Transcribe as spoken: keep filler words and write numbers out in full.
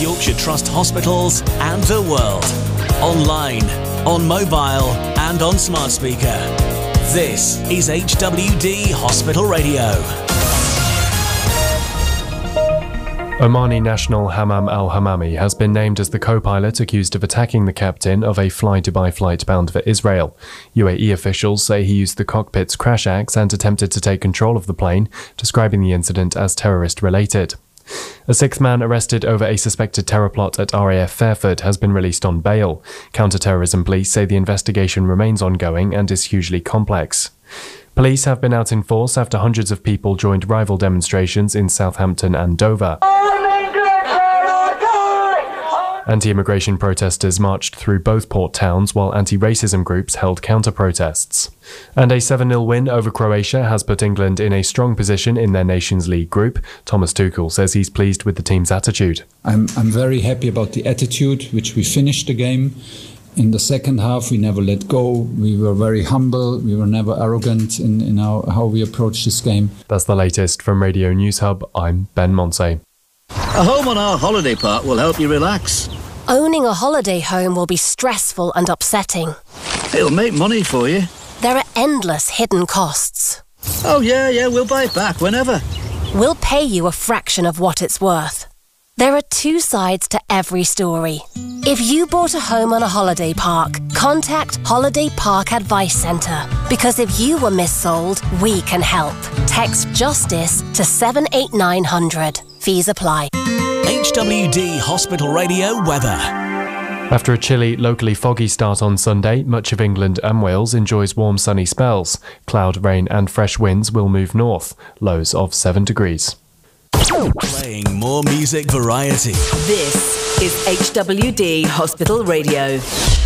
Yorkshire Trust hospitals and the world. Online, on mobile and on smart speaker. This is H W D Hospital Radio. Omani national Hammam al-Hammami has been named as the co-pilot accused of attacking the captain of a Fly-Dubai flight bound for Israel. U A E officials say he used the cockpit's crash axe and attempted to take control of the plane, describing the incident as terrorist-related. A sixth man arrested over a suspected terror plot at R A F Fairford has been released on bail. Counter-terrorism police say the investigation remains ongoing and is hugely complex. Police have been out in force after hundreds of people joined rival demonstrations in Southampton and Dover. Anti-immigration protesters marched through both port towns while anti-racism groups held counter-protests. And a seven nil win over Croatia has put England in a strong position in their Nations League group. Thomas Tuchel says he's pleased with the team's attitude. I'm, I'm very happy about the attitude, which we finished the game. In the second half, we never let go. We were very humble. We were never arrogant in, in our, how we approached this game. That's the latest from Radio News Hub. I'm Ben Monsey. A home on our holiday park will help you relax. Owning a holiday home will be stressful and upsetting. It'll make money for you. There are endless hidden costs. Oh yeah, yeah, we'll buy it back whenever. We'll pay you a fraction of what it's worth. There are two sides to every story. If you bought a home on a holiday park, contact Holiday Park Advice Centre. Because if you were missold, we can help. Text JUSTICE to seven eight nine hundred. Fees apply. H W D Hospital Radio weather. After a chilly, locally foggy start on Sunday, much of England and Wales enjoys warm sunny spells. Cloud, rain and fresh winds will move north. Lows of seven degrees. Playing more music variety. This is H W D Hospital Radio.